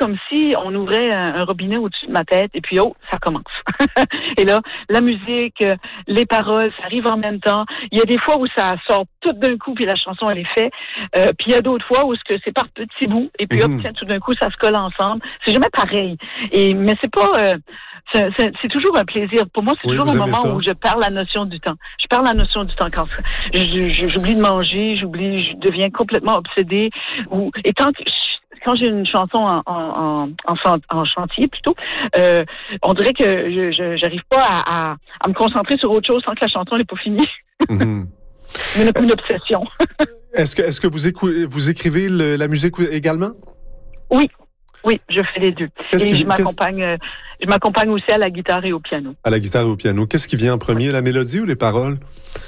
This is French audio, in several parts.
comme si on ouvrait un robinet au-dessus de ma tête et puis ça commence. Et là, la musique, les paroles, ça arrive en même temps. Il y a des fois où ça sort tout d'un coup puis la chanson elle est faite. Puis il y a d'autres fois où c'est par petits bouts et puis tiens, tout d'un coup ça se colle ensemble. C'est jamais pareil. Mais c'est pas c'est toujours un plaisir. Pour moi, c'est toujours un moment où je perds la notion du temps. Je perds la notion du temps quand j'oublie de manger, je deviens complètement obsédée. Et quand j'ai une chanson en chantier plutôt, on dirait que j'arrive pas à me concentrer sur autre chose tant que la chanson n'est pas finie. Une obsession. Est-ce que vous écrivez la musique également? Oui, je fais les deux. Je m'accompagne aussi à la guitare et au piano. À la guitare et au piano. Qu'est-ce qui vient en premier, la mélodie ou les paroles?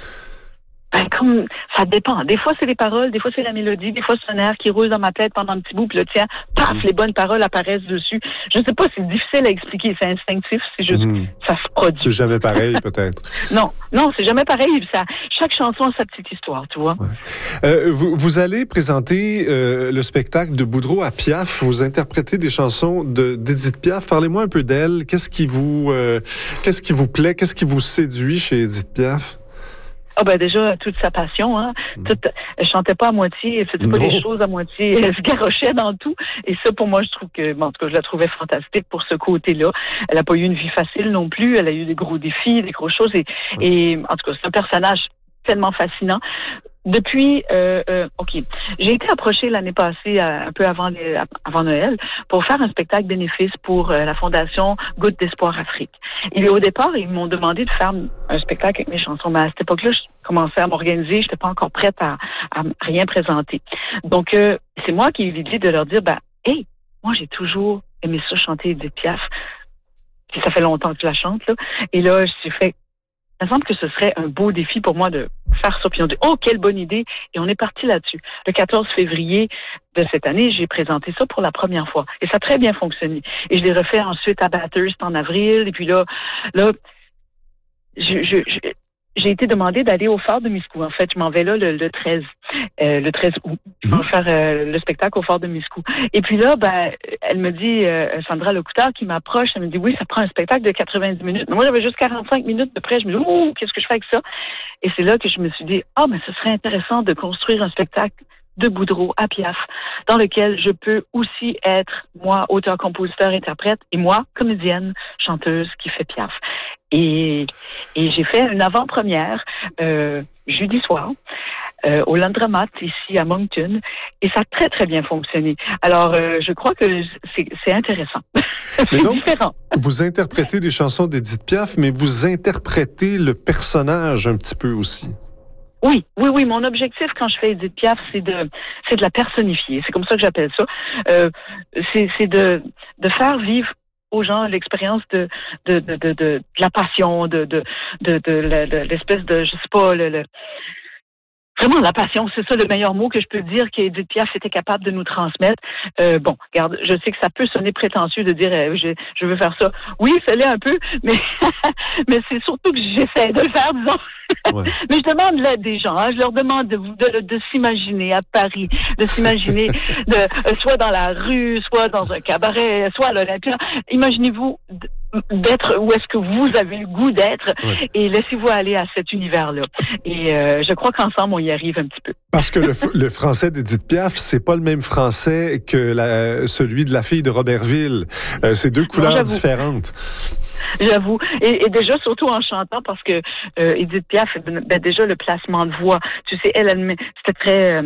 Comme ça dépend. Des fois, c'est les paroles, des fois, c'est la mélodie, des fois, c'est un air qui roule dans ma tête pendant un petit bout, puis là, tiens, paf, les bonnes paroles apparaissent dessus. Je ne sais pas, c'est difficile à expliquer, c'est instinctif, c'est juste, ça se produit. C'est jamais pareil, peut-être. Non, c'est jamais pareil. Chaque chanson a sa petite histoire, tu vois. Ouais. Vous allez présenter le spectacle de Boudreau à Piaf. Vous interprétez des chansons d'Édith Piaf. Parlez-moi un peu d'elle. Qu'est-ce qui vous plaît? Qu'est-ce qui vous séduit chez Édith Piaf? Déjà, toute sa passion, hein. Elle chantait pas à moitié, elle faisait pas des choses à moitié, elle se garochait dans tout. Et ça, pour moi, je trouve en tout cas, je la trouvais fantastique pour ce côté-là. Elle a pas eu une vie facile non plus, elle a eu des gros défis, des grosses choses. Et en tout cas, c'est un personnage tellement fascinant. Depuis, j'ai été approchée l'année passée, un peu avant Noël, pour faire un spectacle bénéfice pour la Fondation Gouttes d'Espoir Afrique. Et au départ, ils m'ont demandé de faire un spectacle avec mes chansons. Mais à cette époque-là, je commençais à m'organiser, je n'étais pas encore prête à rien présenter. Donc, c'est moi qui ai eu l'idée de leur dire, hey, moi, j'ai toujours aimé ça, chanter Édith Piaf. Puis ça fait longtemps que je la chante, là. Et là, je suis fait, il me semble que ce serait un beau défi pour moi de faire ça. Puis on dit, quelle bonne idée. Et on est parti là-dessus. Le 14 février de cette année, j'ai présenté ça pour la première fois. Et ça a très bien fonctionné. Et je l'ai refait ensuite à Bathurst en avril. Et puis là, j'ai été demandée d'aller au Phare de Miscou. En fait, je m'en vais là le 13 août. Je vais faire le spectacle au Phare de Miscou. Et puis là, elle me dit, Sandra Lecouteur qui m'approche, elle me dit, oui, ça prend un spectacle de 90 minutes. Mais moi, j'avais juste 45 minutes de près. Je me dis, qu'est-ce que je fais avec ça? Et c'est là que je me suis dit, mais ce serait intéressant de construire un spectacle de Boudreau à Piaf, dans lequel je peux aussi être, moi, auteur, compositeur, interprète, et moi, comédienne, chanteuse qui fait Piaf. Et j'ai fait une avant-première jeudi soir au Laundromat, ici à Moncton, et ça a très, très bien fonctionné. Alors, je crois que c'est intéressant. C'est donc différent. Vous interprétez des chansons d'Édith Piaf, mais vous interprétez le personnage un petit peu aussi. Oui. Mon objectif quand je fais Édith Piaf, c'est de la personnifier. C'est comme ça que j'appelle ça. C'est de faire vivre aux gens l'expérience de la passion, de l'espèce de, je sais pas, vraiment, la passion, c'est ça le meilleur mot que je peux dire qu'Édith Piaf était capable de nous transmettre. Regarde, je sais que ça peut sonner prétentieux de dire je veux faire ça. Oui, ça l'est un peu, mais c'est surtout que j'essaie de le faire, disons. Ouais. Mais je demande l'aide des gens. Je leur demande de s'imaginer à Paris, de s'imaginer soit dans la rue, soit dans un cabaret, soit à l'Olympia. Imaginez-vous d'être où est-ce que vous avez le goût d'être et laissez-vous aller à cet univers-là. Et je crois qu'ensemble, on y arrive un petit peu. Parce que le français d'Édith Piaf, c'est pas le même français que celui de la fille de Robertville. C'est deux couleurs différentes. J'avoue. Et déjà, surtout en chantant, parce que Édith Piaf, déjà, le placement de voix, tu sais, c'était très...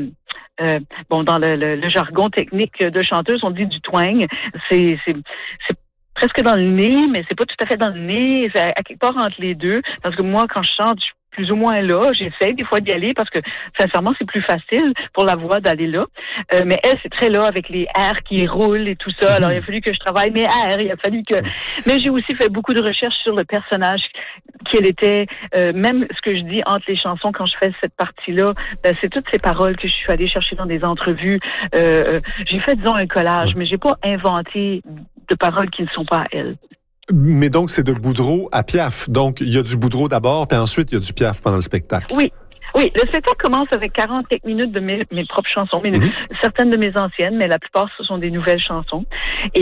dans le jargon technique de chanteuse, on dit du twang. C'est presque dans le nez, mais c'est pas tout à fait dans le nez. C'est à quelque part entre les deux. Parce que moi, quand je chante, je suis plus ou moins là. J'essaie des fois d'y aller parce que, sincèrement, c'est plus facile pour la voix d'aller là. Mais elle, c'est très là avec les airs qui roulent et tout ça. Alors, il a fallu que je travaille mes airs. Il a fallu que... Mais j'ai aussi fait beaucoup de recherches sur le personnage qu'elle était. Même ce que je dis entre les chansons quand je fais cette partie-là, c'est toutes ces paroles que je suis allée chercher dans des entrevues. J'ai fait, disons, un collage, mais j'ai pas inventé de paroles qui ne sont pas à elle. Mais donc, c'est de Boudreau à Piaf. Donc, il y a du Boudreau d'abord, puis ensuite, il y a du Piaf pendant le spectacle. Oui, le spectacle commence avec 45 minutes de mes propres chansons, certaines de mes anciennes, mais la plupart, ce sont des nouvelles chansons.